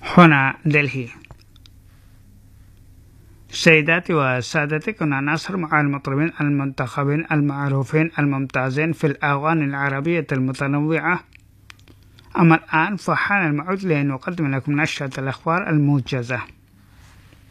هنا دلهي. سيداتي وسادتي، كنا نسهر مع المطربين المنتخبين المعروفين الممتازين في الأغاني العربية المتنوعة. أما الآن فحان الموعد لنقدم لكم نشرة الأخبار الموجزة.